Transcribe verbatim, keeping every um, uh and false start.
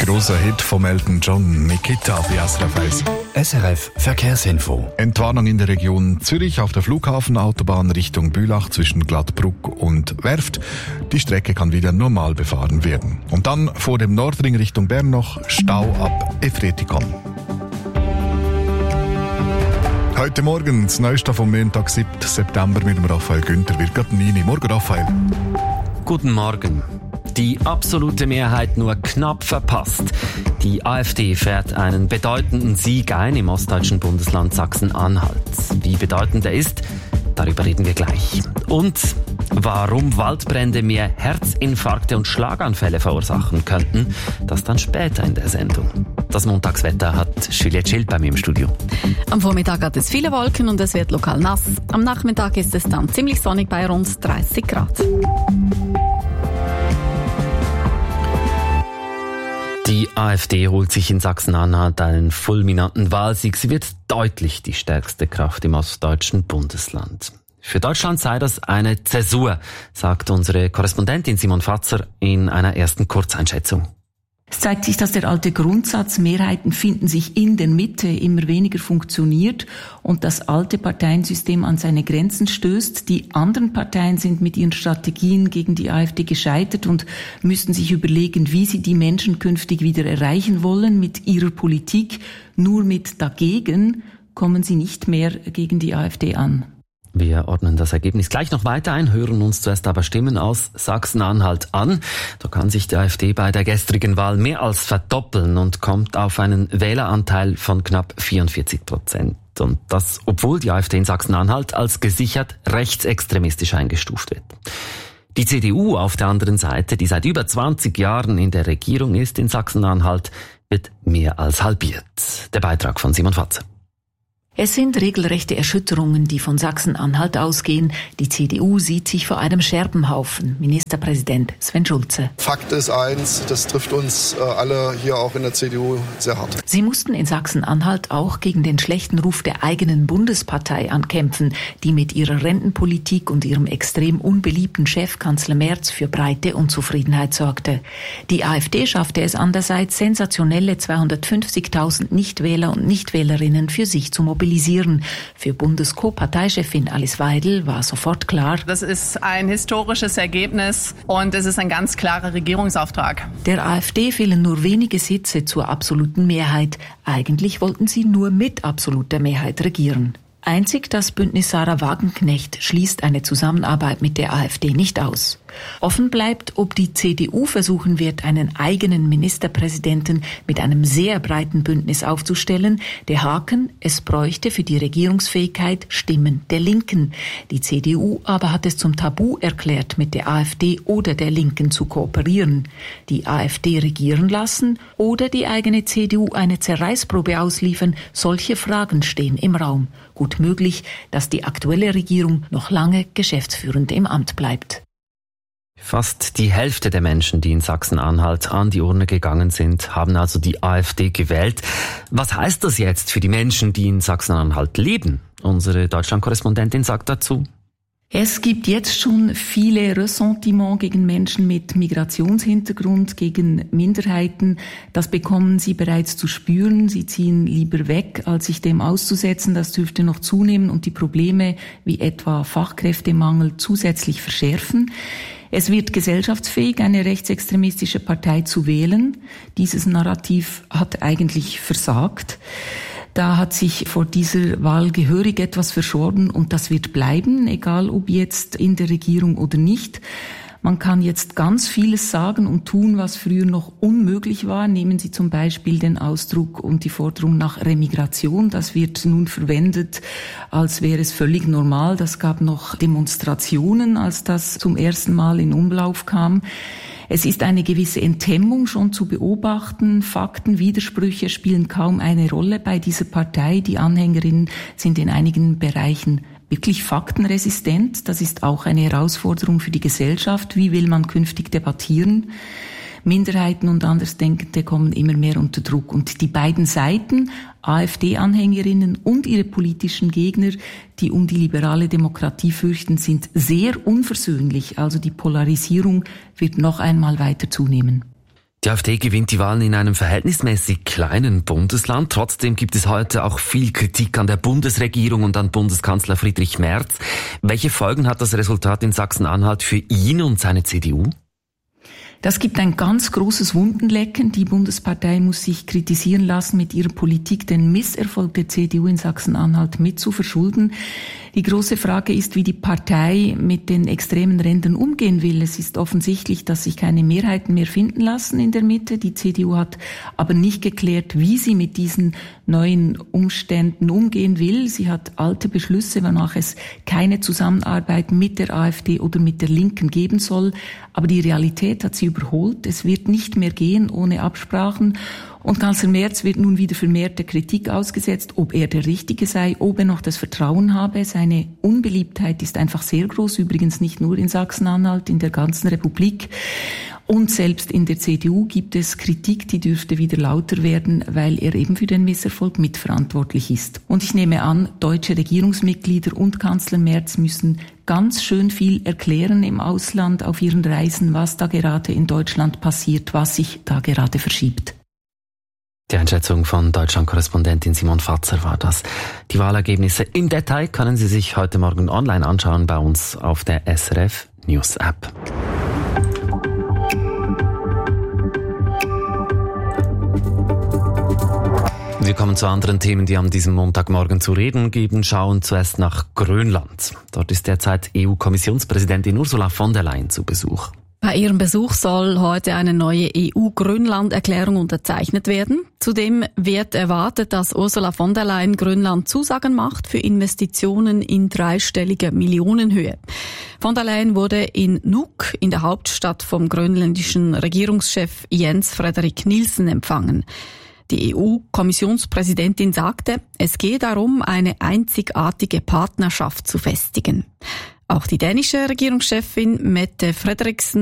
grosser Hit von Elton John, Nikita bei S R F eins. S R F Verkehrsinfo. Entwarnung in der Region Zürich auf der Flughafenautobahn Richtung Bülach zwischen Glattbruck und Werft. Die Strecke kann wieder normal befahren werden. Und dann vor dem Nordring Richtung Bern noch Stau ab Efretikon. Heute Morgen das Neueste vom Montag, siebten September mit dem Raphael Günther. Wird gerade neun. Morgen, Raphael. Guten Morgen. Die absolute Mehrheit nur knapp verpasst. Die AfD fährt einen bedeutenden Sieg ein im ostdeutschen Bundesland Sachsen-Anhalt. Wie bedeutend er ist, darüber reden wir gleich. Und warum Waldbrände mehr Herzinfarkte und Schlaganfälle verursachen könnten, das dann später in der Sendung. Das Montagswetter hat Juliette Schild bei mir im Studio. Am Vormittag hat es viele Wolken und es wird lokal nass. Am Nachmittag ist es dann ziemlich sonnig bei rund dreißig Grad. Die AfD holt sich in Sachsen-Anhalt einen fulminanten Wahlsieg. Sie wird deutlich die stärkste Kraft im ostdeutschen Bundesland. Für Deutschland sei das eine Zäsur, sagt unsere Korrespondentin Simon Fatzer in einer ersten Kurzeinschätzung. Es zeigt sich, dass der alte Grundsatz, Mehrheiten finden sich in der Mitte, immer weniger funktioniert und das alte Parteiensystem an seine Grenzen stößt. Die anderen Parteien sind mit ihren Strategien gegen die AfD gescheitert und müssten sich überlegen, wie sie die Menschen künftig wieder erreichen wollen mit ihrer Politik. Nur mit dagegen kommen sie nicht mehr gegen die AfD an. Wir ordnen das Ergebnis gleich noch weiter ein, hören uns zuerst aber Stimmen aus Sachsen-Anhalt an. Da kann sich die AfD bei der gestrigen Wahl mehr als verdoppeln und kommt auf einen Wähleranteil von knapp vierundvierzig Prozent. Und das, obwohl die AfD in Sachsen-Anhalt als gesichert rechtsextremistisch eingestuft wird. Die C D U auf der anderen Seite, die seit über zwanzig Jahren in der Regierung ist in Sachsen-Anhalt, wird mehr als halbiert. Der Beitrag von Simon Fatzer. Es sind regelrechte Erschütterungen, die von Sachsen-Anhalt ausgehen. Die C D U sieht sich vor einem Scherbenhaufen. Ministerpräsident Sven Schulze. Fakt ist eins, das trifft uns äh, alle hier auch in der C D U sehr hart. Sie mussten in Sachsen-Anhalt auch gegen den schlechten Ruf der eigenen Bundespartei ankämpfen, die mit ihrer Rentenpolitik und ihrem extrem unbeliebten Chef Kanzler Merz für breite Unzufriedenheit sorgte. Die AfD schaffte es andererseits, sensationelle zweihundertfünfzigtausend Nichtwähler und Nichtwählerinnen für sich zu mobilisieren. Für Bundes-Co-Parteichefin Alice Weidel war sofort klar: Das ist ein historisches Ergebnis und es ist ein ganz klarer Regierungsauftrag. Der AfD fehlen nur wenige Sitze zur absoluten Mehrheit. Eigentlich wollten sie nur mit absoluter Mehrheit regieren. Einzig das Bündnis Sarah Wagenknecht schließt eine Zusammenarbeit mit der AfD nicht aus. Offen bleibt, ob die C D U versuchen wird, einen eigenen Ministerpräsidenten mit einem sehr breiten Bündnis aufzustellen. Der Haken: Es bräuchte für die Regierungsfähigkeit Stimmen der Linken. Die C D U aber hat es zum Tabu erklärt, mit der AfD oder der Linken zu kooperieren. Die AfD regieren lassen oder die eigene C D U eine Zerreißprobe ausliefern, solche Fragen stehen im Raum. Gut möglich, dass die aktuelle Regierung noch lange geschäftsführend im Amt bleibt. Fast die Hälfte der Menschen, die in Sachsen-Anhalt an die Urne gegangen sind, haben also die AfD gewählt. Was heißt das jetzt für die Menschen, die in Sachsen-Anhalt leben? Unsere Deutschland-Korrespondentin sagt dazu: Es gibt jetzt schon viele Ressentiments gegen Menschen mit Migrationshintergrund, gegen Minderheiten. Das bekommen sie bereits zu spüren. Sie ziehen lieber weg, als sich dem auszusetzen. Das dürfte noch zunehmen und die Probleme wie etwa Fachkräftemangel zusätzlich verschärfen. Es wird gesellschaftsfähig, eine rechtsextremistische Partei zu wählen. Dieses Narrativ hat eigentlich versagt. Da hat sich vor dieser Wahl gehörig etwas verschoben und das wird bleiben, egal ob jetzt in der Regierung oder nicht. Man kann jetzt ganz vieles sagen und tun, was früher noch unmöglich war. Nehmen Sie zum Beispiel den Ausdruck und die Forderung nach Remigration. Das wird nun verwendet, als wäre es völlig normal. Das gab noch Demonstrationen, als das zum ersten Mal in Umlauf kam. Es ist eine gewisse Enthemmung schon zu beobachten. Fakten, Widersprüche spielen kaum eine Rolle bei dieser Partei. Die Anhängerinnen sind in einigen Bereichen wirklich faktenresistent. Das ist auch eine Herausforderung für die Gesellschaft. Wie will man künftig debattieren? Minderheiten und Andersdenkende kommen immer mehr unter Druck. Und die beiden Seiten, AfD-Anhängerinnen und ihre politischen Gegner, die um die liberale Demokratie fürchten, sind sehr unversöhnlich. Also die Polarisierung wird noch einmal weiter zunehmen. Die AfD gewinnt die Wahlen in einem verhältnismäßig kleinen Bundesland. Trotzdem gibt es heute auch viel Kritik an der Bundesregierung und an Bundeskanzler Friedrich Merz. Welche Folgen hat das Resultat in Sachsen-Anhalt für ihn und seine C D U? Das gibt ein ganz großes Wundenlecken. Die Bundespartei muss sich kritisieren lassen, mit ihrer Politik den Misserfolg der C D U in Sachsen-Anhalt mit zu verschulden. Die große Frage ist, wie die Partei mit den extremen Rändern umgehen will. Es ist offensichtlich, dass sich keine Mehrheiten mehr finden lassen in der Mitte. Die C D U hat aber nicht geklärt, wie sie mit diesen neuen Umständen umgehen will. Sie hat alte Beschlüsse, wonach es keine Zusammenarbeit mit der AfD oder mit der Linken geben soll. Aber die Realität hat sie überholt. Es wird nicht mehr gehen ohne Absprachen. Und Kanzler Merz wird nun wieder vermehrt der Kritik ausgesetzt, ob er der Richtige sei, ob er noch das Vertrauen habe. Seine Unbeliebtheit ist einfach sehr groß, übrigens nicht nur in Sachsen-Anhalt, in der ganzen Republik. Und selbst in der C D U gibt es Kritik, die dürfte wieder lauter werden, weil er eben für den Misserfolg mitverantwortlich ist. Und ich nehme an, deutsche Regierungsmitglieder und Kanzler Merz müssen ganz schön viel erklären im Ausland auf ihren Reisen, was da gerade in Deutschland passiert, was sich da gerade verschiebt. Die Einschätzung von Deutschland-Korrespondentin Simon Fatzer war das. Die Wahlergebnisse im Detail können Sie sich heute Morgen online anschauen bei uns auf der S R F News App. Wir kommen zu anderen Themen, die an diesem Montagmorgen zu reden geben. Schauen zuerst nach Grönland. Dort ist derzeit E U-Kommissionspräsidentin Ursula von der Leyen zu Besuch. Bei ihrem Besuch soll heute eine neue E U-Grönland-Erklärung unterzeichnet werden. Zudem wird erwartet, dass Ursula von der Leyen Grönland Zusagen macht für Investitionen in dreistelliger Millionenhöhe. Von der Leyen wurde in Nuuk, in der Hauptstadt, vom grönländischen Regierungschef Jens Frederik Nielsen empfangen. Die E U-Kommissionspräsidentin sagte, es gehe darum, eine einzigartige Partnerschaft zu festigen. Auch die dänische Regierungschefin Mette Frederiksen